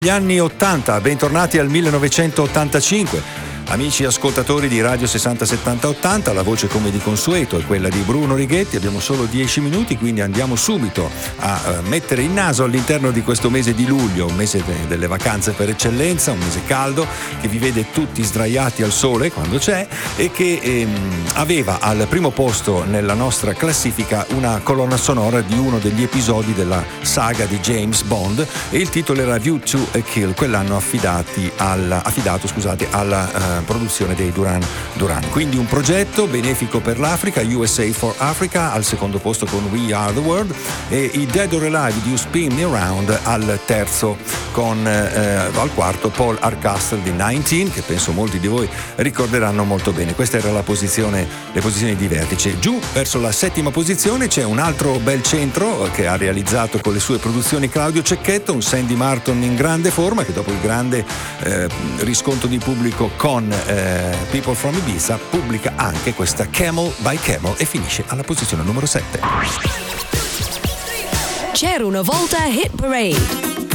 Gli anni 80, bentornati al 1985. Amici ascoltatori di Radio 60 70 80, la voce come di consueto è quella di Bruno Righetti. Abbiamo solo 10 minuti, quindi andiamo subito a mettere il naso all'interno di questo mese di luglio, un mese delle vacanze per eccellenza, un mese caldo che vi vede tutti sdraiati al sole quando c'è e che aveva al primo posto nella nostra classifica una colonna sonora di uno degli episodi della saga di James Bond, e il titolo era View to a Kill. Quell'anno affidato alla produzione dei Duran Duran. Quindi un progetto benefico per l'Africa, USA for Africa al secondo posto con We Are the World, e i Dead or Alive di You Spin Me Around al terzo, con al quarto Paul Hardcastle di 19, che penso molti di voi ricorderanno molto bene. Questa era le posizioni di vertice. Giù verso la settima posizione c'è un altro bel centro che ha realizzato con le sue produzioni Claudio Cecchetto, un Sandy Martin in grande forma, che dopo il grande riscontro di pubblico con People from Ibiza pubblica anche questa Camel by Camel e finisce alla posizione numero 7. C'era una volta Hit Parade.